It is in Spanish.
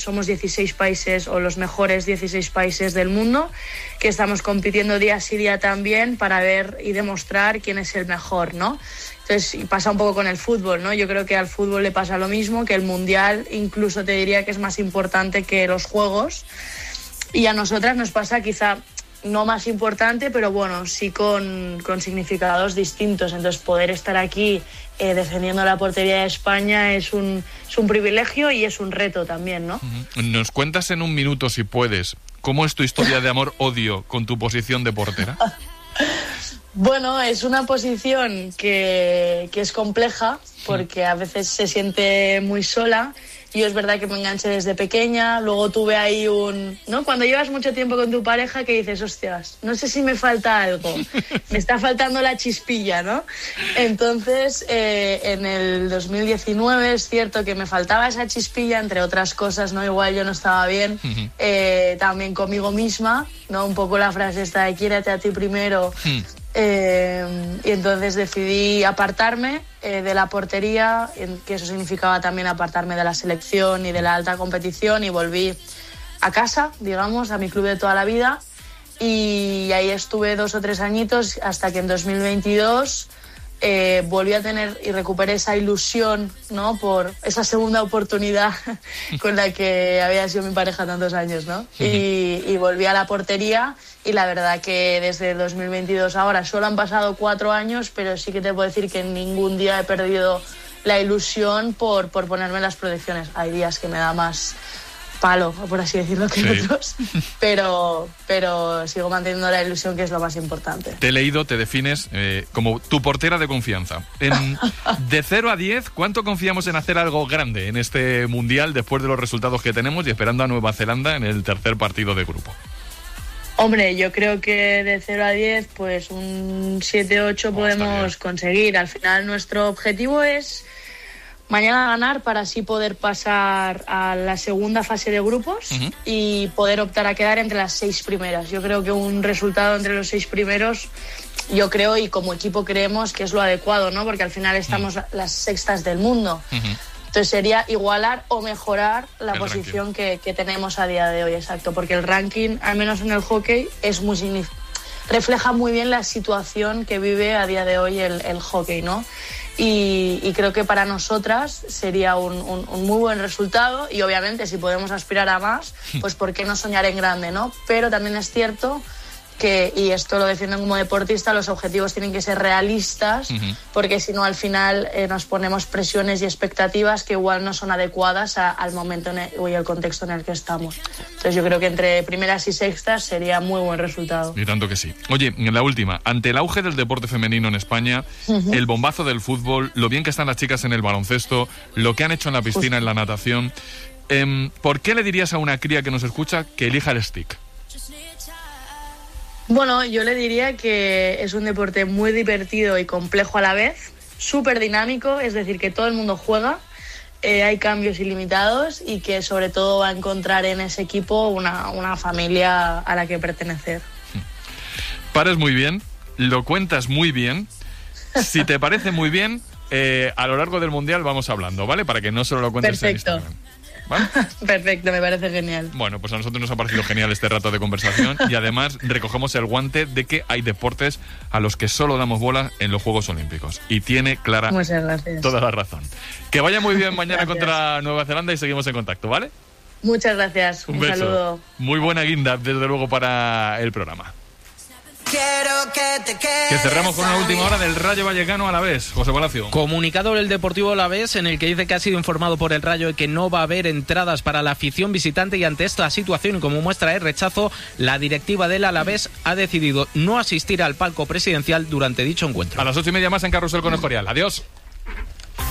somos 16 países o los mejores 16 países del mundo que estamos compitiendo día sí día también para ver y demostrar quién es el mejor, ¿no? Entonces, y pasa un poco con el fútbol, ¿no? Yo creo que al fútbol le pasa lo mismo, que el Mundial incluso te diría que es más importante que los Juegos, y a nosotras nos pasa quizá no más importante, pero bueno, sí con significados distintos. Entonces, poder estar aquí defendiendo la portería de España es un privilegio y es un reto también, ¿no? ¿Nos cuentas en un minuto, si puedes, cómo es tu historia de amor-odio con tu posición de portera? Bueno, es una posición que es compleja porque a veces se siente muy sola. Yo es verdad que me enganché desde pequeña, luego tuve ahí ¿no? Cuando llevas mucho tiempo con tu pareja que dices, hostias, no sé si me falta algo, me está faltando la chispilla, ¿no? Entonces, en el 2019 es cierto que me faltaba esa chispilla, entre otras cosas, ¿no? Igual yo no estaba bien, también conmigo misma, ¿no? Un poco la frase esta de quiérete a ti primero. Y entonces decidí apartarme de la portería, que eso significaba también apartarme de la selección y de la alta competición, y volví a casa, digamos, a mi club de toda la vida, y ahí estuve 2 o 3 añitos hasta que en 2022 volví a tener y recuperé esa ilusión, ¿no? Por esa segunda oportunidad con la que había sido mi pareja tantos años, ¿no? Y volví a la portería, y la verdad que desde 2022 ahora solo han pasado 4 años, pero sí que te puedo decir que ningún día he perdido la ilusión por ponerme las protecciones. Hay días que me da más palo, por así decirlo, que otros, pero sigo manteniendo la ilusión, que es lo más importante. Te he leído, te defines como tu portera de confianza. De 0 a 10, ¿cuánto confiamos en hacer algo grande en este Mundial después de los resultados que tenemos y esperando a Nueva Zelanda en el tercer partido de grupo? Hombre, yo creo que de 0 a 10, pues un 7-8 podemos conseguir. Al final nuestro objetivo es mañana ganar para así poder pasar a la segunda fase de grupos y poder optar a quedar entre las 6 primeras. Yo creo que un resultado entre los 6 primeros, yo creo, y como equipo creemos que es lo adecuado, ¿no? Porque al final estamos las sextas del mundo. Entonces sería igualar o mejorar la posición que tenemos a día de hoy, exacto. Porque el ranking, al menos en el hockey, es refleja muy bien la situación que vive a día de hoy el hockey, ¿no? Y creo que para nosotras sería un muy buen resultado, y obviamente si podemos aspirar a más, pues ¿por qué no soñar en grande, no? Pero también es cierto que, y esto lo defiendo como deportista, los objetivos tienen que ser realistas, porque si no al final nos ponemos presiones y expectativas que igual no son adecuadas al momento y al contexto en el que estamos. Entonces yo creo que entre primeras y sextas sería muy buen resultado. Y tanto que sí. Oye, la última, ante el auge del deporte femenino en España, el bombazo del fútbol, lo bien que están las chicas en el baloncesto, lo que han hecho en la piscina, en la natación, ¿por qué le dirías a una cría que nos escucha que elija el stick? Bueno, yo le diría que es un deporte muy divertido y complejo a la vez, súper dinámico, es decir, que todo el mundo juega, hay cambios ilimitados, y que sobre todo va a encontrar en ese equipo una familia a la que pertenecer. Pares muy bien, lo cuentas muy bien. Si te parece muy bien, a lo largo del Mundial vamos hablando, ¿vale? Para que no solo lo cuentes en Instagram. ¿Vale? Perfecto, me parece genial. Bueno, pues a nosotros nos ha parecido genial este rato de conversación, y además recogemos el guante de que hay deportes a los que solo damos bola en los Juegos Olímpicos. Y tiene Clara toda la razón. Que vaya muy bien mañana contra Nueva Zelanda, y seguimos en contacto, ¿vale? Muchas gracias. Un beso. Saludo. Muy buena guinda, desde luego, para el programa. Quiero que te quedes. Que cerramos con una última hora del Rayo Vallecano Alavés. José Palacio. Comunicado del Deportivo Alavés, en el que dice que ha sido informado por el Rayo de que no va a haber entradas para la afición visitante, y ante esta situación y como muestra de rechazo, la directiva del Alavés ha decidido no asistir al palco presidencial durante dicho encuentro. A las 8:30 más en Carrusel con Escorial. Adiós.